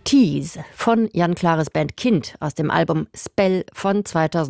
Tease von Jan Klares Band Kind aus dem Album Spell von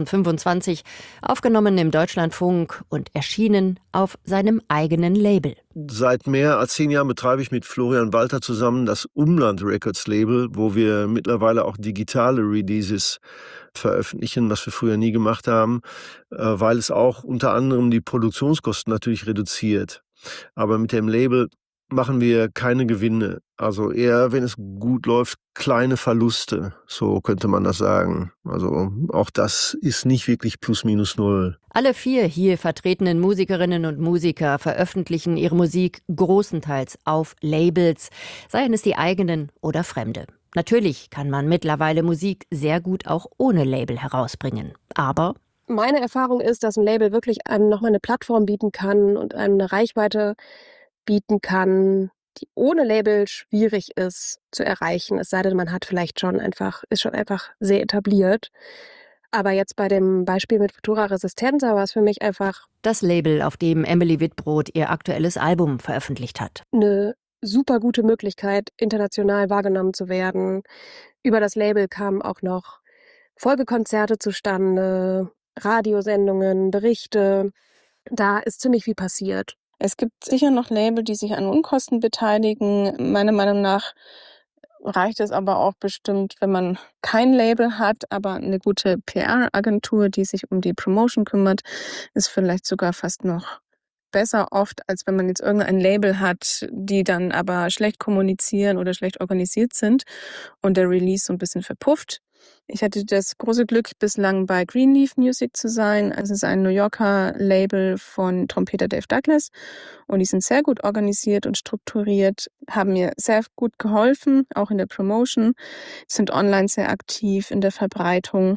2025, aufgenommen im Deutschlandfunk und erschienen auf seinem eigenen Label. Seit mehr als 10 Jahren betreibe ich mit Florian Walter zusammen das Umland Records Label, wo wir mittlerweile auch digitale Releases veröffentlichen, was wir früher nie gemacht haben, weil es auch unter anderem die Produktionskosten natürlich reduziert. Aber mit dem Label machen wir keine Gewinne. Also eher, wenn es gut läuft, kleine Verluste. So könnte man das sagen. Also auch das ist nicht wirklich plus minus null. Alle 4 hier vertretenen Musikerinnen und Musiker veröffentlichen ihre Musik großenteils auf Labels, seien es die eigenen oder fremde. Natürlich kann man mittlerweile Musik sehr gut auch ohne Label herausbringen. Aber meine Erfahrung ist, dass ein Label wirklich einem nochmal eine Plattform bieten kann und einem eine Reichweite bieten kann, die ohne Label schwierig ist zu erreichen. Es sei denn, man ist schon einfach sehr etabliert. Aber jetzt bei dem Beispiel mit Futura Resistenza war es für mich einfach das Label, auf dem Emily Wittbrod ihr aktuelles Album veröffentlicht hat. Eine super gute Möglichkeit, international wahrgenommen zu werden. Über das Label kamen auch noch Folgekonzerte zustande, Radiosendungen, Berichte. Da ist ziemlich viel passiert. Es gibt sicher noch Label, die sich an Unkosten beteiligen. Meiner Meinung nach reicht es aber auch bestimmt, wenn man kein Label hat, aber eine gute PR-Agentur, die sich um die Promotion kümmert, ist vielleicht sogar fast noch besser oft, als wenn man jetzt irgendein Label hat, die dann aber schlecht kommunizieren oder schlecht organisiert sind und der Release so ein bisschen verpufft. Ich hatte das große Glück, bislang bei Greenleaf Music zu sein. Es ist ein New Yorker Label von Trompeter Dave Douglas und die sind sehr gut organisiert und strukturiert, haben mir sehr gut geholfen, auch in der Promotion, sind online sehr aktiv in der Verbreitung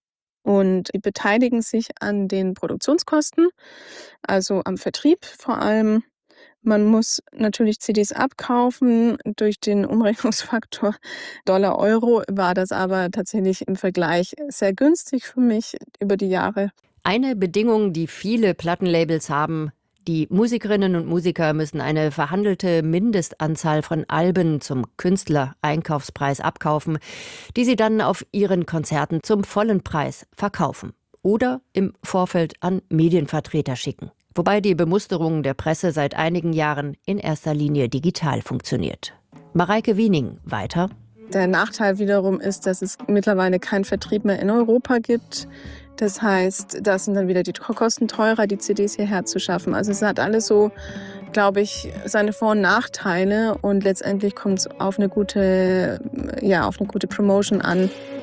und die beteiligen sich an den Produktionskosten, also am Vertrieb vor allem. Man muss natürlich CDs abkaufen. Durch den Umrechnungsfaktor Dollar-Euro war das aber tatsächlich im Vergleich sehr günstig für mich über die Jahre. Eine Bedingung, die viele Plattenlabels haben: die Musikerinnen und Musiker müssen eine verhandelte Mindestanzahl von Alben zum Künstler-Einkaufspreis abkaufen, die sie dann auf ihren Konzerten zum vollen Preis verkaufen oder im Vorfeld an Medienvertreter schicken. Wobei die Bemusterung der Presse seit einigen Jahren in erster Linie digital funktioniert. Mareike Wiening weiter. Der Nachteil wiederum ist, dass es mittlerweile keinen Vertrieb mehr in Europa gibt. Das heißt, da sind dann wieder die Kosten teurer, die CDs hierher zu schaffen. Also es hat alles so, glaube ich, seine Vor- und Nachteile und letztendlich kommt es auf eine gute Promotion an.